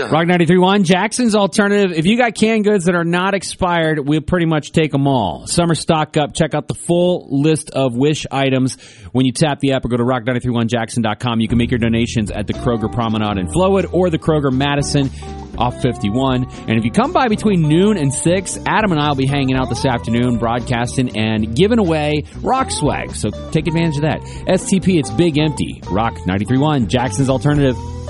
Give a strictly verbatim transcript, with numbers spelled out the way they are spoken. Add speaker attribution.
Speaker 1: Rock ninety-three point one, Jackson's Alternative. If you got canned goods that are not expired, we'll pretty much take them all. Summer stock up. Check out the full list of Wish items when you tap the app or go to rock nine three one jackson dot com. You can make your donations at the Kroger Promenade in Flowood or the Kroger Madison off fifty-one. And if you come by between noon and six, Adam and I will be hanging out this afternoon, broadcasting and giving away rock swag. So take advantage of that. S T P, it's Big Empty. Rock ninety-three point one, Jackson's Alternative.